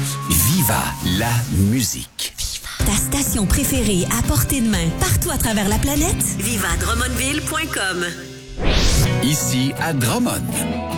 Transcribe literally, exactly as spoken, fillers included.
Viva la musique. Ta station préférée à portée de main, partout à travers la planète? viva drummondville point com. Ici à Drummond.